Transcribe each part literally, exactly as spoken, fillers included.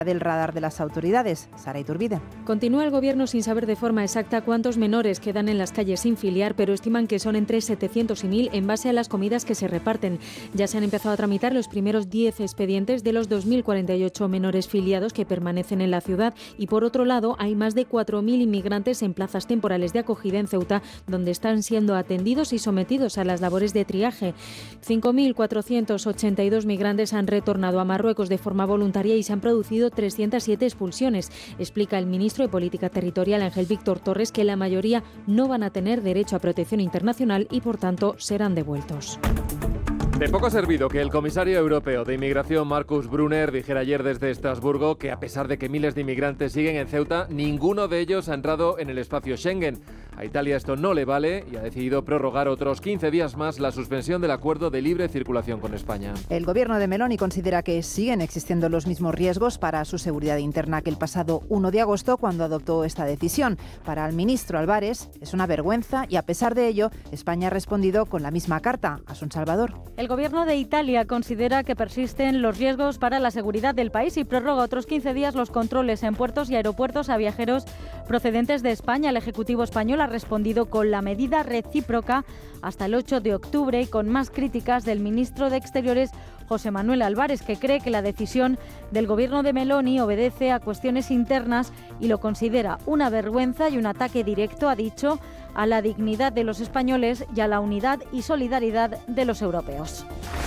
del radar de las autoridades. Sara Iturbide. Continúa el Gobierno sin saber de forma exacta cuántos menores quedan en las calles sin filiar, pero estiman que son entre setecientos y mil en base a las comidas que se reparten. Ya se han empezado a tramitar los primeros diez expedientes de los dos mil cuarenta y ocho menores filiados que permanecen en la ciudad y, por otro lado, hay más de cuatro mil inmigrantes en plazas temporales de acogida en Ceuta, donde están siendo atendidos y sometidos a las labores de triaje. cinco mil cuatrocientos ochenta y dos migrantes han retornado a Marruecos de forma voluntaria y se han producido trescientas siete expulsiones. Explica el ministro de Política Territorial, Ángel Víctor Torres, que la mayoría no van a tener derecho a protección internacional y, por tanto, serán devueltos. De poco ha servido que el comisario europeo de inmigración, Markus Brunner, dijera ayer desde Estrasburgo que, a pesar de que miles de inmigrantes siguen en Ceuta, ninguno de ellos ha entrado en el espacio Schengen. A Italia esto no le vale y ha decidido prorrogar otros quince días más la suspensión del acuerdo de libre circulación con España. El gobierno de Meloni considera que siguen existiendo los mismos riesgos para su seguridad interna que el pasado uno de agosto, cuando adoptó esta decisión. Para el ministro Álvarez es una vergüenza y, a pesar de ello, España ha respondido con la misma carta. Asun Salvador. El gobierno de Italia considera que persisten los riesgos para la seguridad del país y prorroga otros quince días los controles en puertos y aeropuertos a viajeros procedentes de España. El Ejecutivo español ha respondido con la medida recíproca hasta el ocho de octubre y con más críticas del ministro de Exteriores, José Manuel Álvarez, que cree que la decisión del gobierno de Meloni obedece a cuestiones internas y lo considera una vergüenza y un ataque directo, ha dicho, a la dignidad de los españoles y a la unidad y solidaridad de los europeos.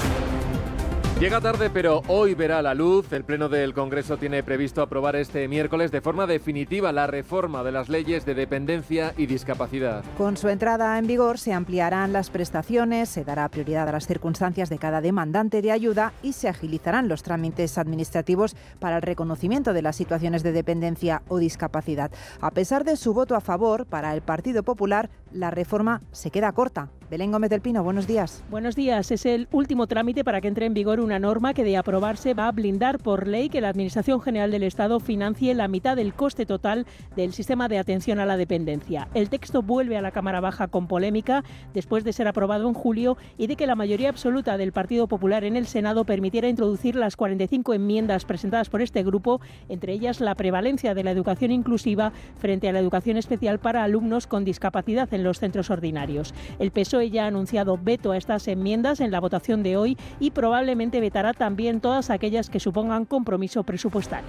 Llega tarde, pero hoy verá la luz. El Pleno del Congreso tiene previsto aprobar este miércoles de forma definitiva la reforma de las leyes de dependencia y discapacidad. Con su entrada en vigor se ampliarán las prestaciones, se dará prioridad a las circunstancias de cada demandante de ayuda y se agilizarán los trámites administrativos para el reconocimiento de las situaciones de dependencia o discapacidad. A pesar de su voto a favor, para el Partido Popular, la reforma se queda corta. Belén Gómez del Pino, buenos días. Buenos días. Es el último trámite para que entre en vigor una norma que, de aprobarse, va a blindar por ley que la Administración General del Estado financie la mitad del coste total del sistema de atención a la dependencia. El texto vuelve a la Cámara Baja con polémica después de ser aprobado en julio y de que la mayoría absoluta del Partido Popular en el Senado permitiera introducir las cuarenta y cinco enmiendas presentadas por este grupo, entre ellas la prevalencia de la educación inclusiva frente a la educación especial para alumnos con discapacidad en los centros ordinarios. El P S O E ya ha anunciado veto a estas enmiendas en la votación de hoy y probablemente vetará también todas aquellas que supongan compromiso presupuestario.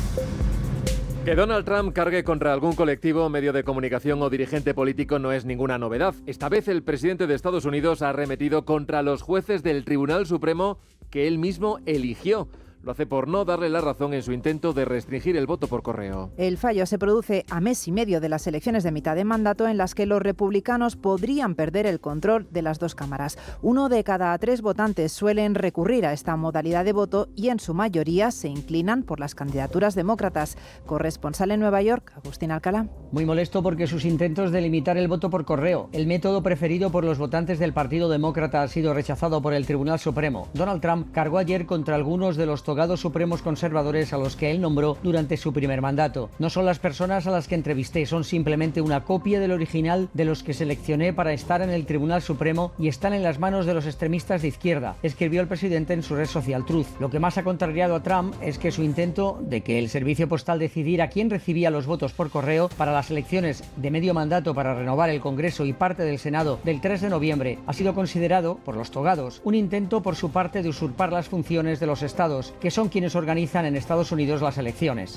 Que Donald Trump cargue contra algún colectivo, medio de comunicación o dirigente político no es ninguna novedad. Esta vez el presidente de Estados Unidos ha arremetido contra los jueces del Tribunal Supremo que él mismo eligió. Lo hace por no darle la razón en su intento de restringir el voto por correo. El fallo se produce a mes y medio de las elecciones de mitad de mandato, en las que los republicanos podrían perder el control de las dos cámaras. Uno de cada tres votantes suelen recurrir a esta modalidad de voto y, en su mayoría, se inclinan por las candidaturas demócratas. Corresponsal en Nueva York, Agustín Alcalá. Muy molesto porque sus intentos de limitar el voto por correo, el método preferido por los votantes del Partido Demócrata, ha sido rechazado por el Tribunal Supremo. Donald Trump cargó ayer contra algunos de los togados supremos conservadores a los que él nombró durante su primer mandato. No son las personas a las que entrevisté, son simplemente una copia del original de los que seleccioné para estar en el Tribunal Supremo y están en las manos de los extremistas de izquierda, escribió el presidente en su red social Truth. Lo que más ha contrariado a Trump es que su intento de que el servicio postal decidiera quién recibía los votos por correo para las elecciones de medio mandato para renovar el Congreso y parte del Senado del tres de noviembre ha sido considerado por los togados un intento por su parte de usurpar las funciones de los estados, que son quienes organizan en Estados Unidos las elecciones.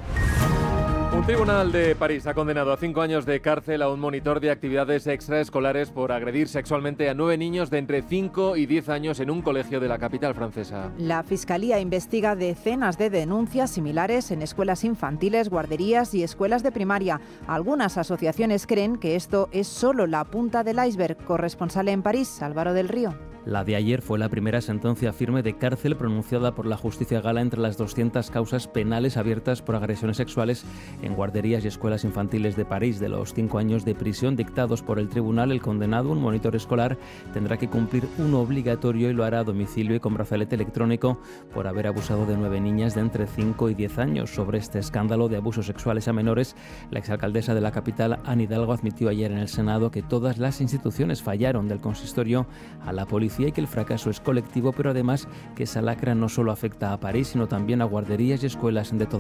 Un tribunal de París ha condenado a cinco años de cárcel a un monitor de actividades extraescolares por agredir sexualmente a nueve niños de entre cinco y diez años en un colegio de la capital francesa. La Fiscalía investiga decenas de denuncias similares en escuelas infantiles, guarderías y escuelas de primaria. Algunas asociaciones creen que esto es solo la punta del iceberg. Corresponsal en París, Álvaro del Río. La de ayer fue la primera sentencia firme de cárcel pronunciada por la justicia gala entre las doscientas causas penales abiertas por agresiones sexuales en guarderías y escuelas infantiles de París. De los cinco años de prisión dictados por el tribunal, el condenado, un monitor escolar, tendrá que cumplir uno obligatorio y lo hará a domicilio y con brazalete electrónico por haber abusado de nueve niñas de entre cinco y diez años. Sobre este escándalo de abusos sexuales a menores, la exalcaldesa de la capital, Anne Hidalgo, admitió ayer en el Senado que todas las instituciones fallaron, del consistorio a la policía policía y que el fracaso es colectivo, pero además que esa lacra no solo afecta a París, sino también a guarderías y escuelas de toda